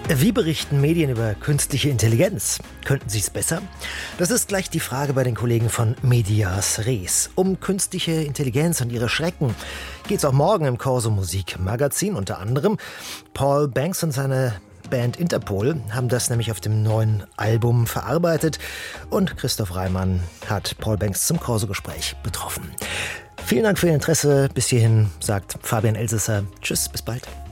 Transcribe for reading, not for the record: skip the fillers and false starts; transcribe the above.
Wie berichten Medien über künstliche Intelligenz? Könnten sie es besser? Das ist gleich die Frage bei den Kollegen von Medias Res. Um künstliche Intelligenz und ihre Schrecken geht es auch morgen im Corso Musik Magazin. Unter anderem Paul Banks und seine Band Interpol haben das nämlich auf dem neuen Album verarbeitet. Und Christoph Reimann hat Paul Banks zum Corso-Gespräch betroffen. Vielen Dank für Ihr Interesse. Bis hierhin sagt Fabian Elsässer. Tschüss, bis bald.